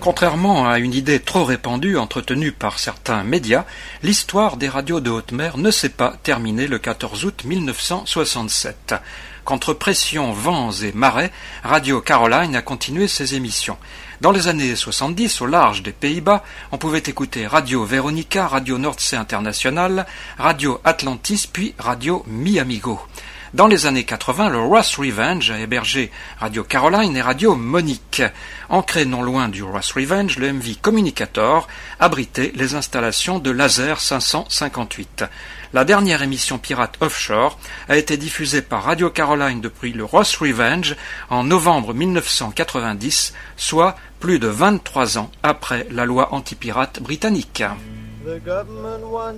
Contrairement à une idée trop répandue entretenue par certains médias, l'histoire des radios de haute mer ne s'est pas terminée le 14 août 1967. Contre pression, vents et marées, Radio Caroline a continué ses émissions. Dans les années 70, au large des Pays-Bas, on pouvait écouter Radio Veronica, Radio Noordzee International, Radio Atlantis, puis Radio Mi-Amigo. Dans les années 80, le Ross Revenge a hébergé Radio Caroline et Radio Monique. Ancré non loin du Ross Revenge, le MV Communicator abritait les installations de Laser 558. La dernière émission pirate offshore a été diffusée par Radio Caroline depuis le Ross Revenge en novembre 1990, soit plus de 23 ans après la loi antipirate britannique.